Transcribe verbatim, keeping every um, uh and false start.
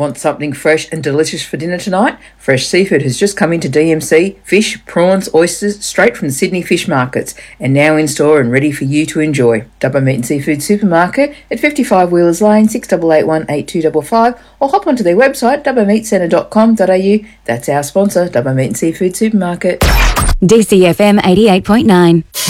Want something fresh and delicious for dinner tonight? Fresh Seafood has just come into D M C. Fish, prawns, oysters, straight from the Sydney fish markets, and now in store and ready for you to enjoy. Dubbo Meat and Seafood Supermarket at fifty-five Wheelers Lane, six eight eight one, eight two five five, or hop onto their website, dubbo meat centre dot com dot a u. That's our sponsor, Dubbo Meat and Seafood Supermarket. D C F M eighty-eight point nine.